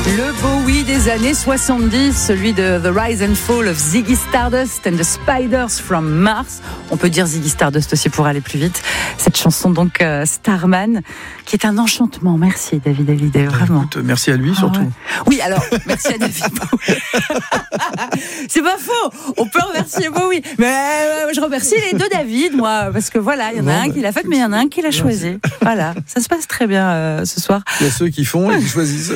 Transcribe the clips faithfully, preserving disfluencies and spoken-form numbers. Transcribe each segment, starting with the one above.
Le Bowie des années soixante-dix, celui de The Rise and Fall of Ziggy Stardust and the Spiders from Mars. On peut dire Ziggy Stardust aussi pour aller plus vite. Cette chanson donc euh, Starman, qui est un enchantement. Merci David Hallyday, vraiment. Écoute, merci à lui surtout. Ah ouais. Oui, alors merci à David Bowie. C'est pas faux. On peut remercier Bowie, mais euh, je remercie les deux David, moi, parce que voilà, il y en a bon, un bah, qui l'a fait, mais il y en a un qui l'a choisi. Voilà, ça se passe très bien euh, ce soir. Il y a ceux qui font et qui choisissent.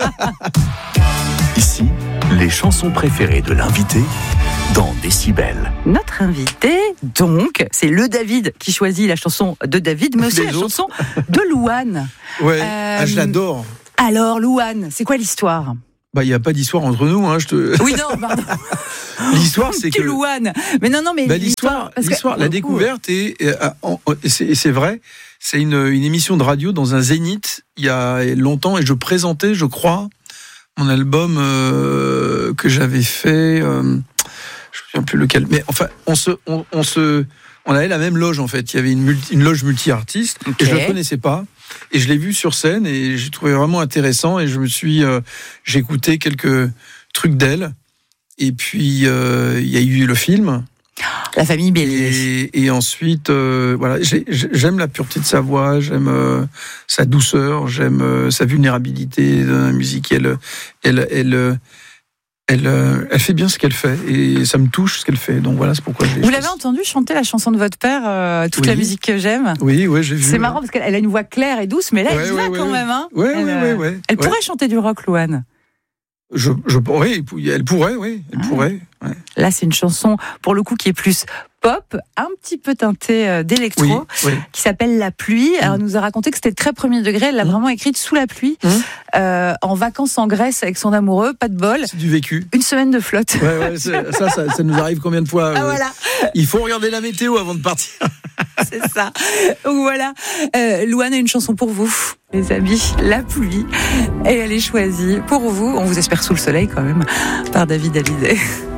Ici, les chansons préférées de l'invité dans Décibel. Notre invité, donc, c'est le David qui choisit la chanson de David, mais aussi les la autres. chanson de Louane. Ouais, euh, ah, je l'adore. Alors, Louane, c'est quoi l'histoire ? Bah, il n'y a pas d'histoire entre nous, hein, je te... Oui, non, pardon. L'histoire, c'est que... Louane. Mais non, non, mais bah, l'histoire, l'histoire, l'histoire que... la découverte, et, et, et, c'est, et c'est vrai, c'est une, une émission de radio dans un Zénith, il y a longtemps, et je présentais, je crois, mon album euh, que j'avais fait, euh, je ne me souviens plus lequel, mais enfin, on se, on, on se, on avait la même loge en fait. Il y avait une, multi, une loge multi-artistes okay. Et je ne la connaissais pas. Et je l'ai vue sur scène et j'ai trouvé vraiment intéressant. Et je me suis, euh, j'ai écouté quelques trucs d'elle. Et puis euh, il y a eu le film. La famille Bélier. Et, et ensuite, euh, voilà, j'ai, j'aime la pureté de sa voix, j'aime euh, sa douceur, j'aime euh, sa vulnérabilité dans la musique. Elle, elle, elle, elle, elle, elle fait bien ce qu'elle fait et ça me touche ce qu'elle fait. Donc voilà, c'est pourquoi je l'ai Vous l'avez entendu chanter la chanson de votre père, euh, toute oui. la musique que j'aime. Oui, oui, j'ai vu. C'est marrant parce qu'elle a une voix claire et douce, mais là, ouais, elle y va ouais, quand ouais. même. Hein. Ouais, elle, ouais, ouais, ouais. Elle ouais. pourrait chanter du rock, Louane. Je, je, oui, elle pourrait, oui, elle ah. pourrait. Ouais. Là, c'est une chanson, pour le coup, qui est plus pop, un petit peu teintée d'électro, oui, oui. qui s'appelle La Pluie. Mmh. Alors, elle nous a raconté que c'était très premier degré, elle l'a mmh. vraiment écrite sous la pluie, mmh. euh, en vacances en Grèce avec son amoureux, pas de bol. C'est du vécu. Une semaine de flotte. Ouais, ouais, ça, ça, ça nous arrive combien de fois euh, ah, voilà. Il faut regarder la météo avant de partir. C'est ça. Donc voilà, euh, Louane a une chanson pour vous, les amis, La Pluie, et elle est choisie pour vous. On vous espère sous le soleil quand même, par David Hallyday.